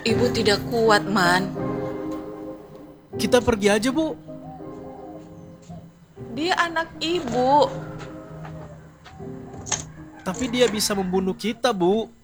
Ibu tidak kuat, Man. Kita pergi aja, Bu. Dia anak ibu. Tapi dia bisa membunuh kita, Bu.